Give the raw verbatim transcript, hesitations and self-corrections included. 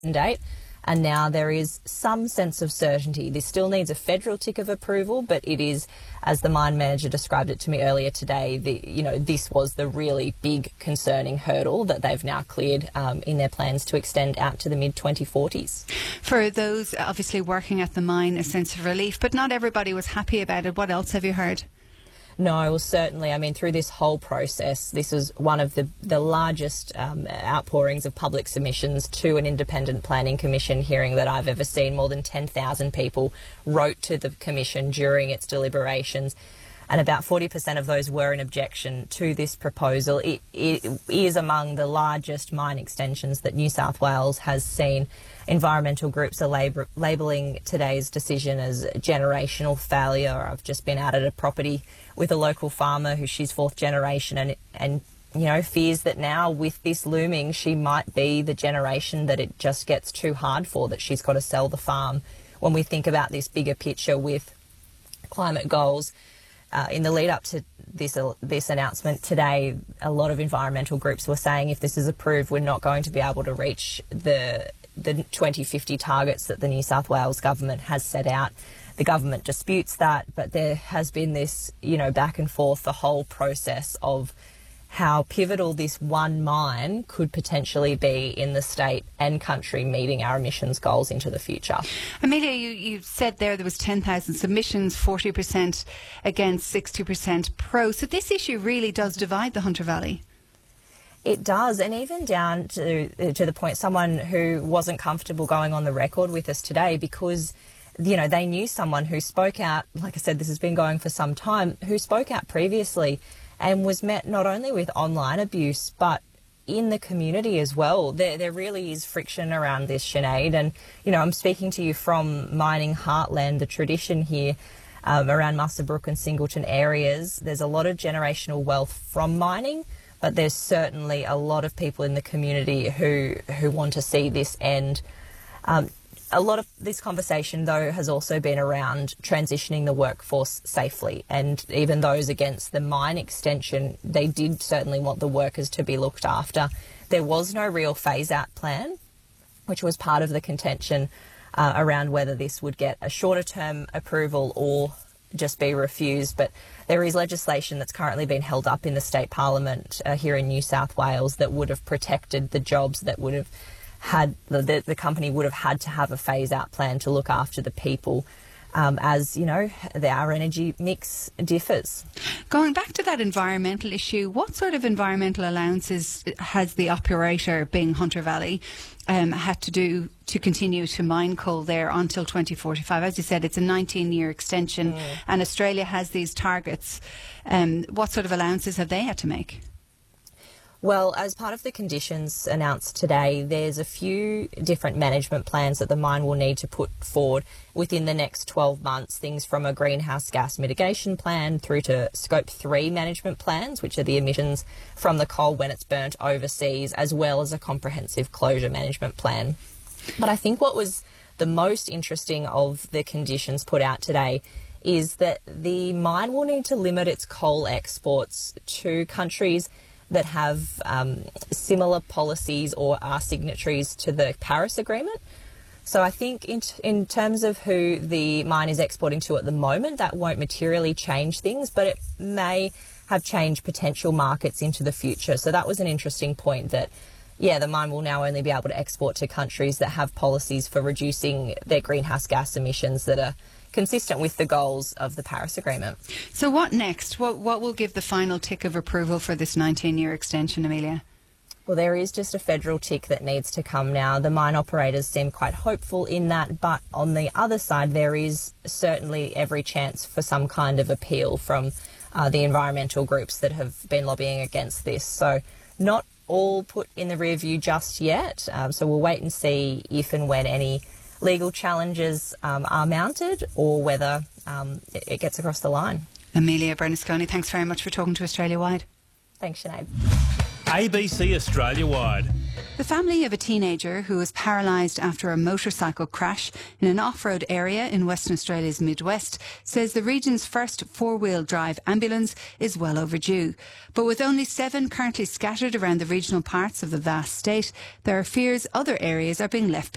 date. And now there is some sense of certainty. This still needs a federal tick of approval, but it is, as the mine manager described it to me earlier today, the, you know, this was the really big concerning hurdle that they've now cleared um, in their plans to extend out to the mid twenty forties. For those obviously working at the mine, a sense of relief, but not everybody was happy about it. What else have you heard? No, well, certainly. I mean, through this whole process, this was one of the, the largest um, outpourings of public submissions to an independent planning commission hearing that I've ever seen. More than ten thousand people wrote to the commission during its deliberations, and about forty percent of those were in objection to this proposal. It, it is among the largest mine extensions that New South Wales has seen. Environmental groups are lab- labelling today's decision as generational failure. I've just been out at a property with a local farmer who she's fourth generation and, and you know, fears that now with this looming, she might be the generation that it just gets too hard for, that she's got to sell the farm. When we think about this bigger picture with climate goals, uh, in the lead up to this uh, this announcement today, a lot of environmental groups were saying if this is approved, we're not going to be able to reach the the twenty fifty targets that the New South Wales government has set out. The government disputes that, but there has been this, you know, back and forth, the whole process of how pivotal this one mine could potentially be in the state and country meeting our emissions goals into the future. Amelia, you, you said there there was ten thousand submissions, forty percent against, sixty percent pro. So this issue really does divide the Hunter Valley. It does, and even down to to the point someone who wasn't comfortable going on the record with us today because, you know, they knew someone who spoke out, like I said, this has been going for some time, who spoke out previously and was met not only with online abuse but in the community as well. There, there really is friction around this, Sinead, and, you know, I'm speaking to you from mining heartland, the tradition here um, around Muswellbrook and Singleton areas. There's a lot of generational wealth from mining, but there's certainly a lot of people in the community who, who want to see this end. Um, a lot of this conversation, though, has also been around transitioning the workforce safely. And even those against the mine extension, they did certainly want the workers to be looked after. There was no real phase-out plan, which was part of the contention uh, around whether this would get a shorter-term approval or just be refused. But there is legislation that's currently been held up in the state parliament uh, here in New South Wales that would have protected the jobs, that would have had the, the company would have had to have a phase out plan to look after the people um, as, you know, the, our energy mix differs. Going back to that environmental issue, what sort of environmental allowances has the operator, being Hunter Valley, um, had to do to continue to mine coal there until twenty forty-five? As you said, it's a nineteen year extension mm. and Australia has these targets. Um, what sort of allowances have they had to make? Well, as part of the conditions announced today, there's a few different management plans that the mine will need to put forward within the next twelve months, things from a greenhouse gas mitigation plan through to scope three management plans, which are the emissions from the coal when it's burnt overseas, as well as a comprehensive closure management plan. But I think what was the most interesting of the conditions put out today is that the mine will need to limit its coal exports to countries that have um, similar policies or are signatories to the Paris Agreement. So I think in, t- in terms of who the mine is exporting to at the moment, that won't materially change things, but it may have changed potential markets into the future. So that was an interesting point that, yeah, the mine will now only be able to export to countries that have policies for reducing their greenhouse gas emissions that are consistent with the goals of the Paris Agreement. So what next? What what will give the final tick of approval for this nineteen year extension, Amelia? Well, there is just a federal tick that needs to come now. The mine operators seem quite hopeful in that, but on the other side, there is certainly every chance for some kind of appeal from uh, the environmental groups that have been lobbying against this. So not all put in the rear view just yet. Um, so we'll wait and see if and when any legal challenges um, are mounted or whether um, it, it gets across the line. Amelia Bernasconi, thanks very much for talking to Australia Wide. Thanks, Sinead. A B C Australia Wide. The family of a teenager who was paralysed after a motorcycle crash in an off-road area in Western Australia's Midwest says the region's first four-wheel drive ambulance is well overdue. But with only seven currently scattered around the regional parts of the vast state, there are fears other areas are being left